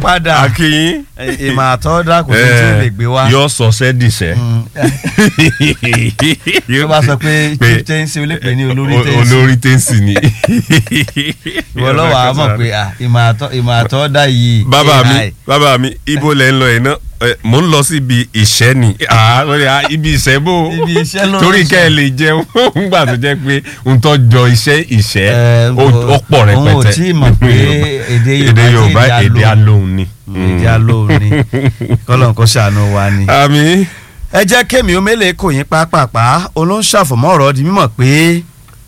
padà akínyín ìmọ̀ àtọ́dá kò sí tí ó lè gbé wá. yóò sọ sẹ́dìsẹ́. tó bá sọ pé tẹ́ǹsì olépè ní olórí tẹ́ǹsì ni. ìwọ lọ́wọ́ a mọ̀ pé ìmọ̀ àtọ́dá yìí. bàbá mi ibo lẹ́ ń lọ yìí náà mo ń lọ sí ibi ìṣẹ́ ni ibi ìṣẹ́ bò torí kẹ́ ẹ lè jẹun nígbà tó jẹ́ pé n tó jọ ìṣẹ́ ó pọ̀ rẹpẹtẹ. òun ò tí ì mọ̀ pé èdè Yorùbá èdè alóhùn ni. èdè alóhùn ni kọ́lọ́n kó ṣàánú wa ni. àmín. ẹ jẹ́ kémi omele kò yín pápápá olóńṣàfọ̀mọ́ ọ̀rọ̀ di mímọ̀ pé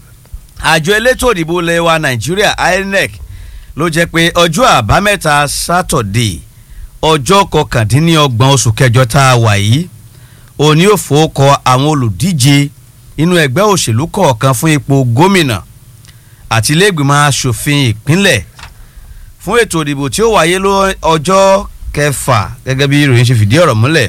àjọ elétò òdìbò ilẹ̀ wa Nàìjíríà INEC ló jẹ́ pé ọjọ́ àbámẹ́ta Sátọ̀dé ọjọ́ kọkàndínlọ́gbọ̀n oṣù kẹjọ tá a wà yìí òní ò fowókọ àwọn olùdíje inú ẹgbẹ́ òṣèlú kọ̀ọ̀kan fún ipò gómìnà àti ilé-ìgbìmọ̀ asòfin ìpínlẹ̀ fún ètò ìdìbò tí ó wáyé lọ́jọ́ kẹfà gẹ́gẹ́ bí ìròyìn ṣe fìdí ọ̀rọ̀ múlẹ̀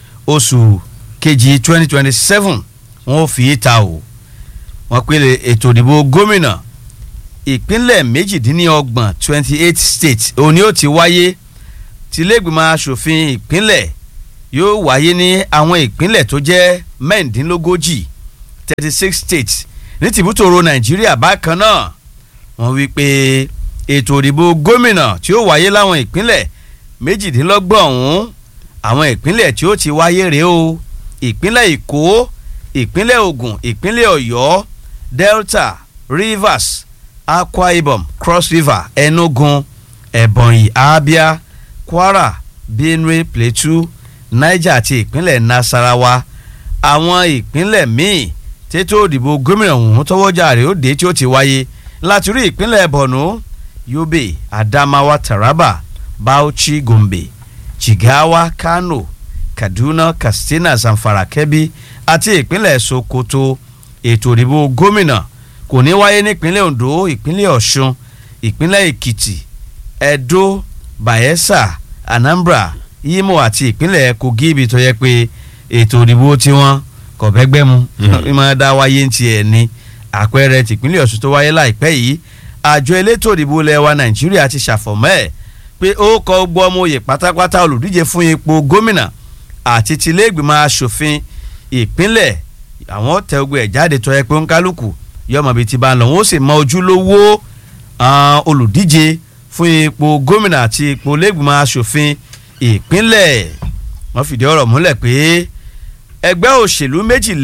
oṣù kejì 2027 wọ́n fi ta o wọ́n pèlè ètò ìdìbò gómìnà ìpínlẹ̀ méjìdínlọ́gbọ̀n 28 states òní ó ti wáyé tí ilé-ìgbìmọ̀ asòfin ìpínlẹ̀ yóò wáyé ní àwọn ìpínlẹ̀ tó jẹ́ mẹ́rìndínlógójì 36 states ní tìbútòrò Nàìjíríà bákan náà wọ́n wí pé ètò ìdìbò gómìnà tí ó wáyé láwọn ìpínlẹ̀ méjìdínlọ́gbọ̀n ọ̀hún àwọn ìpínlẹ̀ tí ó ti wáyé rèé o ìpínlẹ̀ Èkó ìpínlẹ̀ Ògùn ìpínlẹ̀ Ọ̀yọ́ Delta Rivers Akwa Ibom Cross River Enugu Ebonyi Abia Kwara Benue Plateau Niger àti ìpínlẹ̀ Nasarawa àwọn ìpínlẹ̀ míì tètò òdìbò gómìnà ọ̀hún tọwọ́jà rẹ̀ ó dé tí ó ti wáyé láti rí ìpínlẹ̀ Borno Yobe Adamawa Taraba Bauchi Gombe Jigawa Kano Kaduna Katsina Zamfara Kebbi àti ìpínlẹ̀ Sokoto ètò òdìbò gómìnà kò ní wáyé nípínlẹ̀ Ondo ìpínlẹ̀ Ọ̀ṣun ìpínlẹ̀ Èkìtì Edo Bayelsa Anambra Imo àti ìpínlẹ̀ Kogi ibi tó yẹ pé ètò òdìbò tiwọn kò bẹ́gbẹ́ mu ìmọ̀ dá wáyé ń tiẹ̀ ní àpẹẹrẹ tìpínlẹ̀ Ọ̀ṣun tó wáyé láìpẹ́ yìí àjọ elétò òdìbò ilẹ̀ wa Nàìjíríà ti ṣàfọ̀mọ́ ẹ̀ pé ó kọ gbọ́ ọmọ òye pátápátá olùdíje fún ipò gómìnà àti tilé-ìgbìmọ̀ asòfin ìpínlẹ̀ àwọn tẹ ogun ẹ̀ jáde tó yẹ pé ń kálukú yọmọ bíi ti bá ń lọ wọn ó sì mọ ojúlówó olùdíje fún ipò gómìnà àti ipò ilé-ìgbìmọ̀ asòfin ìpínlẹ̀ wọ́n fìdí ọ̀rọ̀ múlẹ̀ pé ẹgbẹ́ òṣèlú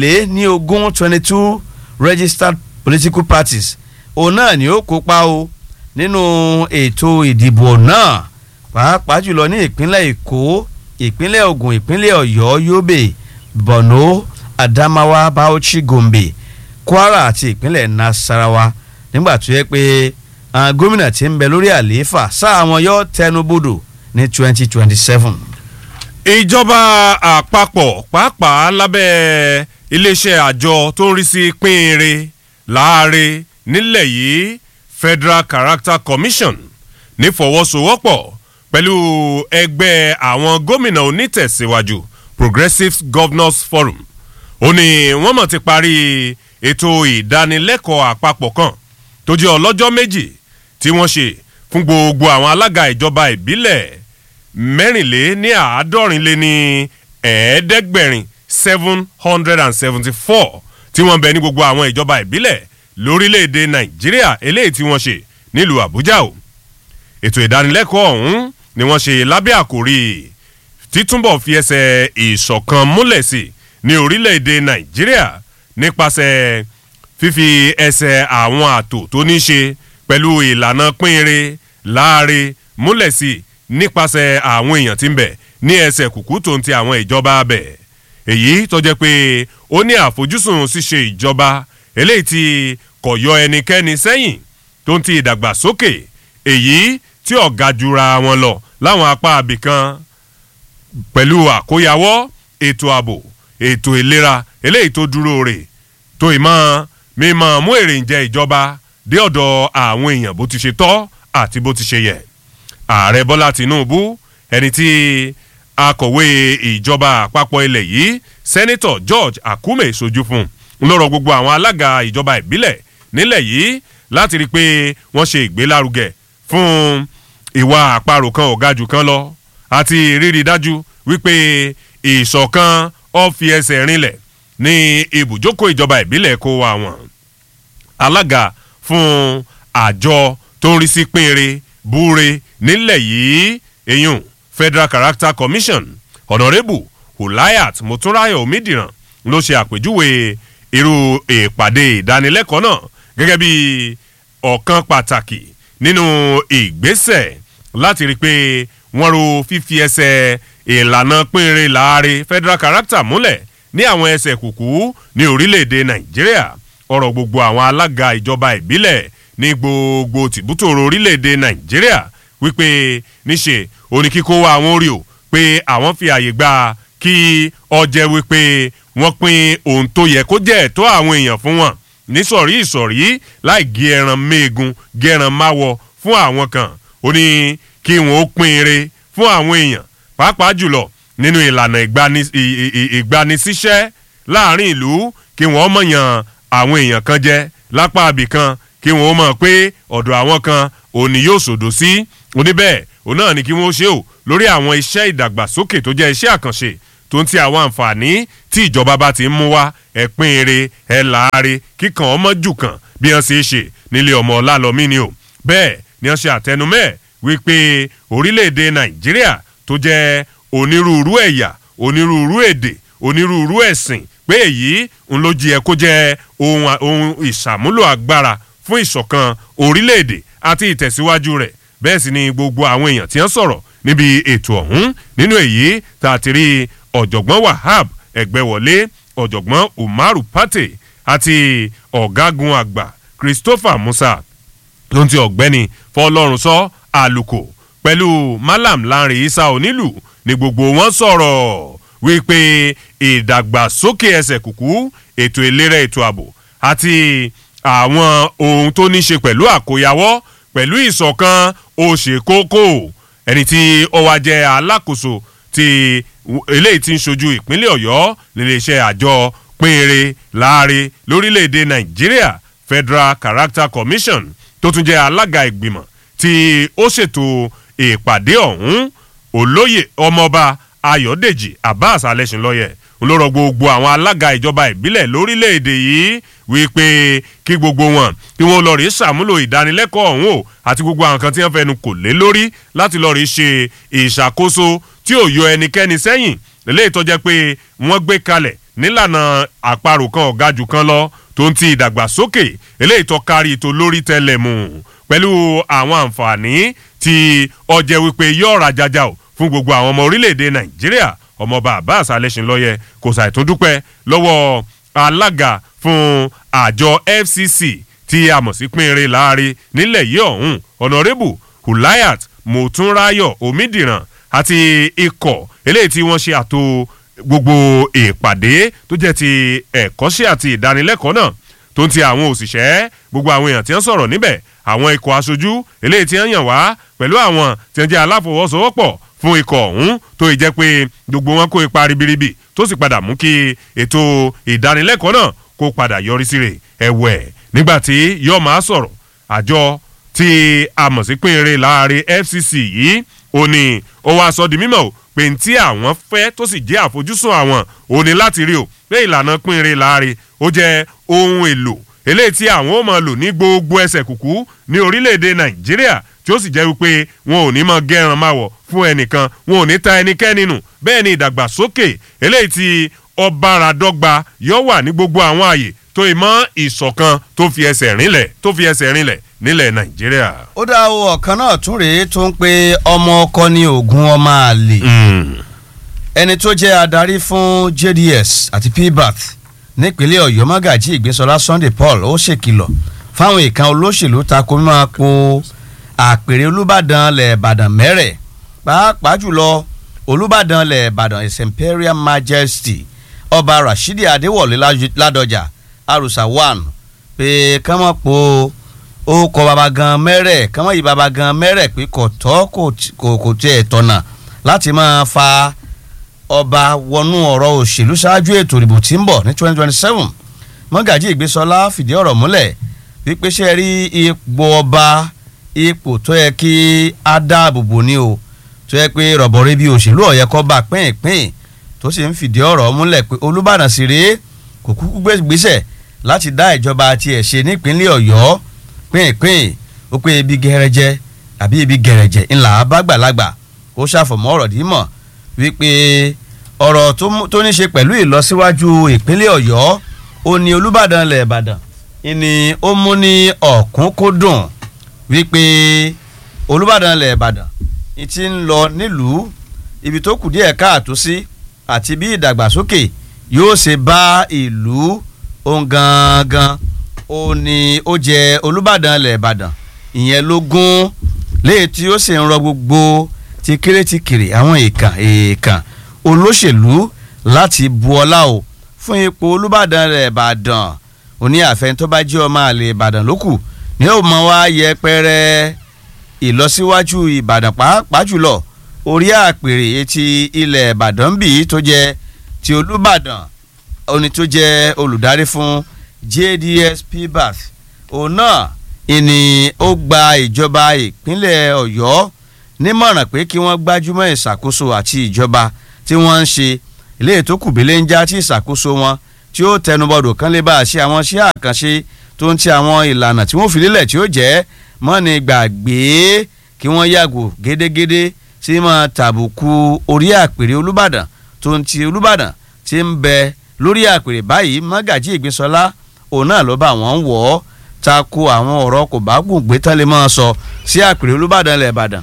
22 registered political parties òun náà ni ó kópa o nínú ètò ìdìbò náà pàápàá jùlọ ní ìpínlẹ̀ Èkó ìpínlẹ̀ Ògùn ìpínlẹ̀ Ọ̀yọ́ Yobe Borno Adamawa Bauchi Gombe Kwara àti ìpínlẹ̀ Nasarawa nígbà tó yẹ pé gómìnà tí ń bẹ lórí àlééfà sáà wọn yóò tẹnubodò ní 2027. ìjọba àpapọ̀ pàápàá lábẹ́ iléeṣẹ́ àjọ tó ń rí sí pínire láàrin nílẹ̀ yìí Federal Character Commission nífọwọ́sowọ́pọ̀ pẹ̀lú ẹgbẹ́ àwọn gómìnà onítẹ̀síwájú Progressive Governors Forum ó ní wọ́n mọ̀ ti parí ètò ìdánilẹ́kọ̀ọ́ àpapọ̀ kan tó jẹ́ ọlọ́jọ́ méjì tí wọ́n ṣe fún gbogbo àwọn alága ìjọba ìbílẹ̀ 774 tí wọ́n bẹ ní gbogbo àwọn ìjọba ìbílẹ̀ lórílẹ̀‐èdè Nàìjíríà eléyìí tí wọ́n ṣe nílùú Àbújá o ètò ìdánilẹ́kọ̀ọ́ ọ̀hún ni wọ́n ṣe lábẹ́ àkòrí títúbọ̀ fi ẹsẹ̀ ìṣọ̀kan múlẹ̀ sí ní orílẹ̀‐èdè Nàìjíríà nípasẹ̀ fífi ẹsẹ̀ àwọn ààtò tó ní ṣe pẹ̀lú ìlànà pínire láàrin múlẹ̀ sí nípasẹ̀ àwọn èèyàn tí ń bẹ ní ẹsẹ̀ kùkú tó ń ti àwọn ìjọba abẹ èyí tó jẹ́ pé ó ní àfojúsùn ṣíṣe ìjọba eléyìí tí kò yọ ẹnikẹ́ni sẹ́yìn tó ń ti ìdàgbàsókè èyí tí ó ga jura wọn lọ láwọn apá abìkan pẹ̀lú àkóyawọ́ ètò ààbò ètò ìlera eléyìí tó dúró rè tó ìmọ̀ mímọ̀ mú èrè ń jẹ ìjọba dé ọ̀dọ̀ àwọn èèyàn bó ti ṣe tọ́ àti bó ti ṣe yẹ ààrẹ Bọ́lá Tinubu ẹni tí akọ̀wé ìjọba àpapọ̀ ilẹ̀ yìí sẹ́nitọ̀ George Akume sojú fún lọ́rọ̀ gbogbo àwọn alága ìjọba ìbílẹ̀ nílẹ̀ yìí láti rí i pé wọ́n ṣe ìgbélárugẹ fún ìwà àparò kan ò ga jù kan lọ àti rírí dájú wípé ìṣọ̀kan ó fi ẹsẹ̀ rinlẹ̀ ní ibùjókòó ìjọba ìbílẹ̀ kó wa wọn. alága fún àjọ tó ń rí sí pínre búre nílẹ̀ yìí eyín Federal Character Commission Honourable Hulayat Motunrayo Omidiran ló ṣe àpèjúwe irú ìpàdé ìdánilẹ́kọ̀ọ́ náà gẹ́gẹ́ bí ọ̀kan pàtàkì nínú ìgbésẹ̀ láti rí i pé wọ́n ro fífi ẹsẹ̀ ìlànà pínre láàrin Federal Character múlẹ̀ ní àwọn ẹsẹ̀ kùkú ní orílẹ̀-èdè Nàìjíríà. ọ̀rọ̀ gbogbo àwọn alága ìjọba ìbílẹ̀ ní gbogbo tìbútòrò orílẹ̀-èdè Nàìjíríà wípé níṣe oníkíkó wa àwọn orí o pé àwọn fi àyè gba kí ọjẹ́ wípé wọ́n pín ohun tó yẹ kó jẹ́ ẹ̀tọ́ àwọn èèyàn fún wọn nísọ̀rí ìsọ̀rí láì gé ẹran méegun gé ẹran máwọ fún àwọn kan ó ní kí wọ́n ó pín ire fún àwọn èèyàn pàápàá jùlọ nínú ìlànà ìgbanisíṣẹ́ láàrin ìlú kí wọ́n mọ̀yàn àwọn èèyàn kan jẹ lápá abì kan kí wọ́n mọ̀ pé ọ̀dọ̀ àwọn kan òní yóò sòdò sí oníbẹ̀ òun náà ni kí wọ́n ṣe ò lórí àwọn iṣẹ́ ìdàgbàsókè tó jẹ́ iṣẹ́ àkànṣe tó ń ti àwọn àǹfààní tí ìjọba bá ti ń mú wá ẹ̀pín ere ẹ̀ láàre kíkan ọmọ jù kan bí wọ́n ṣe é ṣe nílé ọmọ ọlálọ́mí ni o bẹ́ẹ̀ ni wọ́n ṣe àtẹnumẹ́ wípé orílẹ̀-èdè Nàìjíríà tó jẹ́ onírúurú ẹ̀yà onírúurú èdè onírúurú ẹ̀sìn pé èyí ń ló jẹ́ kó jẹ́ ohun ìṣàmúlò agbára fún ìṣọ̀kan orílẹ̀-èdè àti ìtẹ̀síwájú rẹ̀ bẹ́ẹ̀ sì ni gbogbo àwọn èèyàn tí wọ́n sọ̀rọ̀ níbi ètò ọ̀hún nínú èyí tá a ti rí ọ̀jọ̀gbọ́n Wahab Ẹgbẹ́wọlé ọ̀jọ̀gbọ́n Umaru Pate àti ọ̀gágun àgbà Christopher Musa ló ń ti ọ̀gbẹ́ni Fọlọ́runṣọ́ Àlùkò pẹ̀lú Malam Lanre Isa Onílù ní gbogbo wọn sọ̀rọ̀ wípé ìdàgbàsókè ẹsẹ̀ kùkú ètò ìlera ètò ààbò àti àwọn ohun tó ní ṣe pẹ̀lú àkóyawọ́ pẹ̀lú ìṣọ̀kan ó ṣe kókó ẹni tí ó wá jẹ́ alákòóso ti eléyìí tí ń ṣojú ìpínlẹ̀ Ọ̀yọ́ níléeṣẹ́ àjọ pínre láàre lórílẹ̀‐èdè Nàìjíríà Federal Character Commission tó tún jẹ́ alága ìgbìmọ̀ tí ó ṣètò ìpàdé ọ̀hún olóyè ọmọọba Ayọ̀dèjì Abbas Alẹ́ṣinlọ́yẹ̀ ló rọ gbogbo àwọn alága ìjọba ìbílẹ̀ lórílẹ̀‐èdè yìí wípé kí gbogbo wọn kí wọ́n lọ rí ṣàmúlò ìdánilẹ́kọ̀ọ́ ọ̀hún o àti gbogbo àwọn kan tí wọ́n fẹnu kò lé lórí láti lọ rí ṣe ìṣàkóso tí ò yọ ẹnikẹ́ni sẹ́yìn eléyìí tó jẹ́ pé wọ́n gbé kalẹ̀ nílànà àparò kan ọ̀gá jù kan lọ tó ń ti ìdàgbàsókè eléyìí tó kárí tó lórí tẹ́lẹ̀ mú pẹ̀lú àwọn àǹfààní tí ó jẹ́ wípé yóò ra jaja o fún gbogbo àwọn ọmọ orílẹ̀-èdè Nàìjíríà ọmọọba Abbas Alẹ́ṣinlọ́yẹ̀ kò ṣàìtúndúpẹ́ lọ́wọ́ alága fún àjọ FCC tí a mọ̀ sí pínre láàrin nílẹ̀ yìí ọ̀hún Honourable Hulayat Motunrayo Omidiran àti ikọ̀ eléyìí tí wọ́n ṣe àtò gbogbo ìpàdé tó jẹ́ ti ẹ̀kọ́ṣẹ́ àti ìdánilẹ́kọ̀ọ́ náà tó ń ti àwọn òṣìṣẹ́ gbogbo àwọn èèyàn tí wọ́n sọ̀rọ̀ níbẹ̀ àwọn ikọ̀ aṣojú eléyìí tí wọ́n yàn wá pẹ̀lú àwọn tí wọ́n jẹ́ aláfọwọ́sowọ́pọ̀ fún ikọ̀ ọ̀hún tó ì jẹ́ pé gbogbo wọn kó ipa ribiribi tó sì padà mú kí ètò ìdánilẹ́kọ̀ọ́ náà kó padà yọrí sí rẹ̀ ẹ̀wẹ̀ nígbà tí yóò máa sọ̀rọ̀ àjọ tí a mọ̀ sí pínre láàrin FCC yìí ó ní ó wá sọ di mímọ̀ pé tí àwọn fẹ́ tó sì jẹ́ àfojúsùn àwọn ò ní láti rí o pé ìlànà pínre láàrin ó jẹ́ ohun èlò eléyìí tí àwọn ó máa lò ní gbogbo ẹsẹ̀ kùkú ní orílẹ̀-èdè Nàìjíríà tí ó sì jẹ́ wípé wọn ò ní máa gẹ́ran máa wọ̀ fún ẹnìkan wọn ò ní ta ẹnikẹ́ni nù bẹ́ẹ̀ ni ìdàgbàsókè eléyìí tí ọbaradọ́gba yóò wà ní gbogbo àwọn àyè tó ìmọ̀ ìṣọ̀kan tó fi ẹsẹ̀ rinlẹ̀ nílẹ̀ Nàìjíríà. ó dá o ọ̀kan náà tún rèé tó ń pe ọmọ ọkọ ní oògùn ọmọ àlè ẹni tó jẹ́ adarí fún JDS àti PBAT nípínlẹ̀ Ọ̀yọ́ Mágàjí Ìgbésọlá Sunday Paul ó ṣèkìlọ̀ fáwọn ìkan olóṣèlú tako mímọ́ po àpèrè Olúbàdàn lẹ́ẹ̀bàdàn mẹ́rẹ̀ pàápàá jùlọ Olúbàdàn lẹ́ẹ̀bàdàn His Imperial Majesty Ọba Rashidi Adéwọ̀lé Ládọjà Àrùsà 1 pé kọ́mọ́ po ó kọ baba gan mẹ́rẹ̀ kọ́mọ́ yìí baba gan mẹ́rẹ̀ pé kò tọ́ kò tiẹ̀ tọ̀nà láti máa fa ọba wọnú ọ̀rọ̀ òṣèlú ṣáájú ètò ìdìbò tí ń bọ̀ ní 2027 Mágàjí Ìgbésọlá fìdí ọ̀rọ̀ múlẹ̀ wípé ṣe rí ipò ọba ipò tó yẹ kí á dáàbò bò ní o tó yẹ pé rọ̀bọ̀rẹ́ bí òṣèlú ọ̀yẹ́ kọ́ bá pín tó sì ń fìdí ọ̀rọ̀ múlẹ̀ pé Olúbàdàn sì rèé kò kúkú gbèsè láti dá ìjọba tiẹ̀ ṣe nípínlẹ̀ Ọ̀yọ́ pín ó pé ibi gẹ̀rẹ̀jẹ̀ àbí ibi gẹ̀rẹ̀jẹ̀ ńlá bàgbàlagbà ó ṣàfọ̀mọ́ ọ̀rọ̀ dímọ̀ wípé ọ̀rọ̀ tó ní ṣe pẹ̀lú ìlọsíwájú ìpínlẹ̀ Ọ̀yọ́ ó ní Olúbàdàn ilẹ̀ Ìbàdàn ni ó mú ní ọ̀kúnkúndùn wípé Olúbàdàn ilẹ̀ Ìbàdàn ti ń lọ nílùú ibi tó kù díẹ̀ káàtó sí àti bí ìdàgbàsókè yóò ṣe bá ìlú ohun gangan ó ní ó jẹ Olúbàdàn ilẹ̀ Ìbàdàn ìyẹn lógún léyìí tí ó sì ń rọ gbogbo ti kéré ti kéré àwọn èèkàn olóṣèlú láti bu ọlá o fún ipò Olúbàdàn ilẹ̀ Ìbàdàn òní àfẹn tó bá jẹ́ ọmọ àlè Ìbàdàn lókù ní ó mọ wá yẹpẹrẹ ìlọsíwájú Ìbàdàn pàápàá jùlọ orí àpèrè ti ilẹ̀ Ìbàdàn bíi tó jẹ́ ti Olúbàdàn oní tó jẹ́ olùdarí fún JDS PBAT òun náà ìní ó gba ìjọba ìpínlẹ̀ Ọ̀yọ́ nímọ̀ràn pé kí wọ́n gbájúmọ́ ìṣàkóso àti ìjọba tí wọ́n ń ṣe ilé ètò kùbílẹ̀ ń já tí ìṣàkóso wọn tí ó tẹnubọ̀dọ̀ kan lè bá a ṣe àwọn iṣẹ́ àkànṣe tó ń ti àwọn ìlànà tí wọ́n fi lélẹ̀ tí ó jẹ́ mọ́ni gbàgbé kí wọ́n yàgò gédégédé sí máa tàbùkù orí àpèrè Olúbàdàn tó ń ti Olúbàdàn tí ń bẹ lórí àpèrè báyìí Mágàjí Ìgbésọlá òun náà ló bá wọn wọ̀ ọ́ tako àwọn ọ̀rọ̀ kò bá gùn gbé tán lè máa sọ sí àpèrè Olúbàdàn ilẹ̀ Ìbàdàn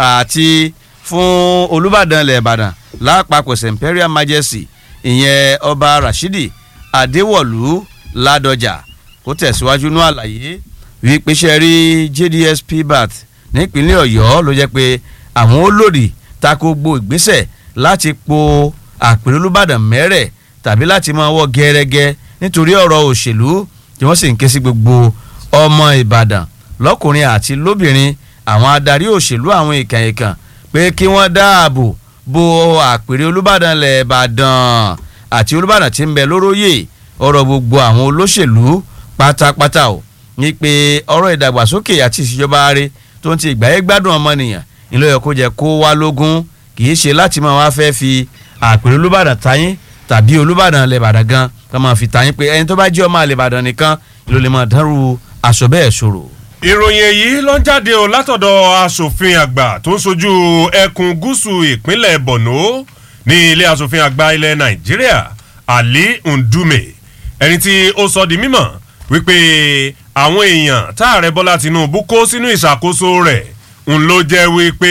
àti fún Olúbàdàn ilẹ̀ Ìbàdàn lápapọ̀ Imperial Majesty ìyẹn ọba Rashidi Adéwọ̀lú Ládọjà ó tẹ̀síwájú ní àlàyé wípé ṣe rí JDS PBAT nípínlẹ̀ Ọ̀yọ́ ló jẹ́ pé àwọn olórí tako gbogbo ìgbésẹ̀ láti po àpèrè Olúbàdàn mẹ́rẹ̀ tàbí láti máa wọ́ gẹ́rẹ́gẹ́ nítorí ọ̀rọ̀ òṣèlú tí wọ́n sì ń ké sí gbogbo ọmọ Ìbàdàn lọ́kùnrin àti lóbìnrin àwọn adarí òṣèlú àwọn ìkànnìkan pé kí wọ́n dáàbò bo àpèrè Olúbàdàn ilẹ̀ Ìbàdàn àti Olúbàdàn tí ń bẹ lóróyè ọ̀rọ̀ gbogbo àwọn olóṣèlú pátápátá o ní pé ọ̀rọ̀ ìdàgbàsókè àti ìṣèjọba ààrẹ tó ń ti ìgbáyé gbádùn ọmọnìyàn ìlú yẹ kó jẹ kó wá lógún kì í ṣe láti máa wá fẹ́ fi àpèrè Olúbàdàn tayín tàbí Olúbàdàn ilẹ̀ Ìbàdàn gan ká máa fi tayín pé ẹni tó bá jẹ́ ọmọ àlè Ìbàdàn nìkan ló lè máa dánrù aṣọ bẹ́ẹ̀ ṣòro. ìròyìn èyí ló ń jáde o látọ̀dọ̀ aṣòfin àgbà tó ń sojú ẹkùn gúúsù ìpínlẹ̀ Borno ní ilé aṣòfin àgbà ilẹ̀ Nàìjíríà Ali Ndume ẹni tí ó sọ di mímọ̀ wípé àwọn èèyàn táàrẹ Bọ́lá Tinubu kó sínú ìṣàkóso rẹ̀ ń ló jẹ́ wípé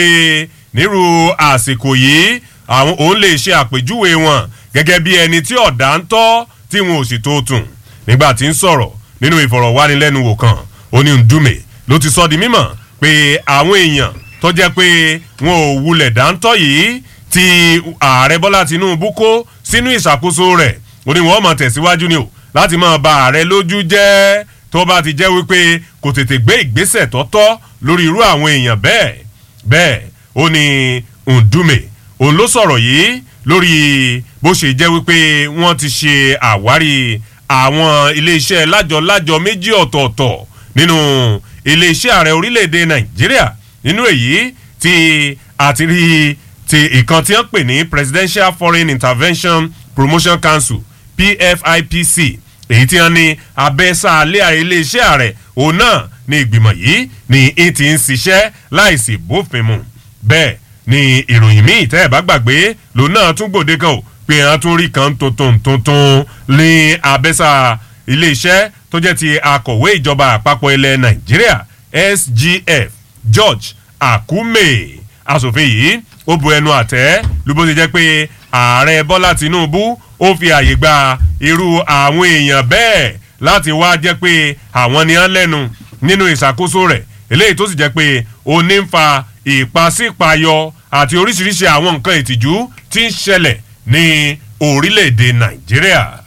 nírú àsìkò yìí àwọn òun lè ṣe àpèjúwe wọn gẹ́gẹ́ bí ẹni tí ọ̀dà ń tọ́ tí wọn ò sì tó tún nígbà tí ń sọ̀rọ̀ nínú ìfọ̀rọ̀wánilẹ́nuwò kan ó ní Ndume ló ti sọ di mímọ̀ pé àwọn èèyàn tó jẹ́ pé wọn ò wulẹ̀ dáńtọ́ yìí tí ààrẹ Bọ́lá Tinubu kó sínú ìṣàkóso rẹ̀ ó ní wọ́n máa tẹ̀síwájú ni o láti máa ba ààrẹ lójú jẹ́ tó bá ti jẹ́ wípé kò tètè gbé ìgbésẹ̀ tọ́tọ́ lórí irú àwọn èèyàn bẹ́ẹ̀ ó ní Ndume òun ló sọ̀rọ̀ yìí lórí bó ṣe jẹ́ wípé wọ́n ti ṣe àwárí àwọn iléeṣẹ́ lájọ méjì ọ̀tọ̀ọ̀tọ̀ nínú iléeṣẹ́ ààrẹ orílẹ̀-èdè Nàìjíríà nínú èyí tí àti rí ti ìkan tí wọ́n pè ní Presidential Foreign Intervention Promotion Council PFIPC èyí tí wọ́n ní abẹ́sàálẹ̀ iléeṣẹ́ ààrẹ òun náà ní ìgbìmọ̀ yìí ní ti ń ṣiṣẹ́ láìsí bófin mu bẹ́ẹ̀ ni ìròyìn míì tẹ́ ẹ̀ bá gbàgbé lòun náà tún gbòde kan ò pé wọ́n tún rí kan tuntun ní abẹ́sà iléeṣẹ́ tó jẹ́ ti akọ̀wé ìjọba àpapọ̀ ilẹ̀ Nàìjíríà SGF George Akume aṣòfin yìí ó bu ẹnu àtẹ́ ló bó ti jẹ́ pé ààrẹ Bọ́lá Tinubu ó fi àyè gba irú àwọn èèyàn bẹ́ẹ̀ láti wá jẹ́ pé àwọn ni á lẹ́nu nínú ìṣàkóso rẹ̀ eléyìí tó sì jẹ́ pé ó ní ń fa ìpàsípàyọ àti oríṣiríṣi àwọn nǹkan ìtìjú tí ń ṣẹlẹ̀ ní orílẹ̀-èdè Nàìjíríà.